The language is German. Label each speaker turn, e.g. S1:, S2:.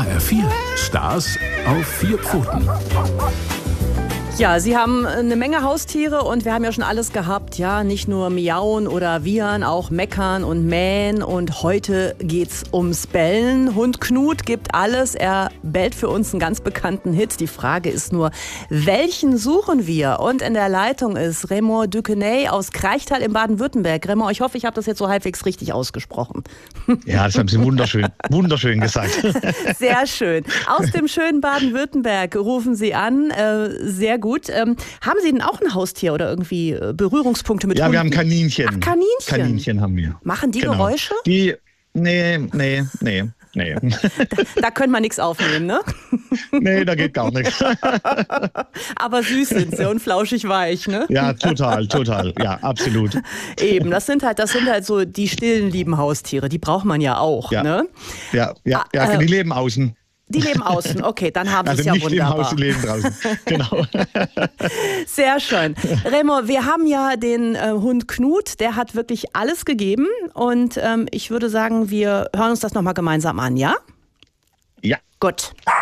S1: HR4, Stars auf 4 Pfoten.
S2: Ja, Sie haben eine Menge Haustiere und wir haben ja schon alles gehabt. Ja, nicht nur miauen oder wiehern, auch meckern und mähen. Und heute geht's ums Bellen. Hund Knut gibt alles. Er bellt für uns einen ganz bekannten Hit. Die Frage ist nur, welchen suchen wir? Und in der Leitung ist Raymond Duqueney aus Kraichtal in Baden-Württemberg. Raymond, ich hoffe, ich habe das jetzt so halbwegs richtig ausgesprochen.
S3: Ja, das haben Sie wunderschön gesagt.
S2: Sehr schön. Aus dem schönen Baden-Württemberg rufen Sie an. Sehr gut. Haben Sie denn auch ein Haustier oder irgendwie Berührungspunkte mit Hunden?
S3: Ja, wir haben Kaninchen.
S2: Ach, Kaninchen?
S3: Kaninchen haben wir.
S2: Machen die Geräusche?
S3: Nee.
S2: Da können wir nichts aufnehmen, ne?
S3: Nee, da geht gar nichts.
S2: Aber süß sind sie und flauschig weich, ne?
S3: Ja, total. Ja, absolut.
S2: Eben, das sind halt so die stillen, lieben Haustiere. Die braucht man ja auch,
S3: ja.
S2: Ne?
S3: Ja, die leben außen.
S2: Die leben außen, okay, dann haben Sie es ja wunderbar.
S3: Also nicht im Haus, die leben draußen, genau.
S2: Sehr schön. Raymond, wir haben ja den Hund Knut, der hat wirklich alles gegeben und ich würde sagen, wir hören uns das nochmal gemeinsam an, ja?
S3: Ja.
S2: Gut.